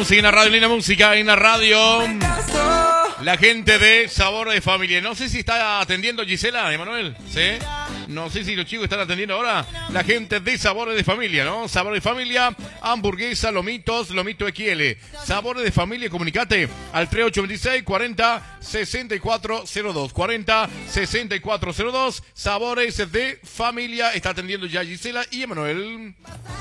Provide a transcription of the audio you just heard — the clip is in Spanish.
música, en la radio, linda música, en la radio. La gente de Sabor de Familia. No sé si está atendiendo Gisela, Emanuel. ¿Sí? No sé si los chicos están atendiendo ahora. La gente de Sabores de Familia, ¿no? Sabores de Familia, hamburguesa, lomitos, lomito XL. Sabores de Familia, comunicate al 3826 40 6402. 40 6402. Sabores de Familia. Está atendiendo ya Gisela y Emanuel.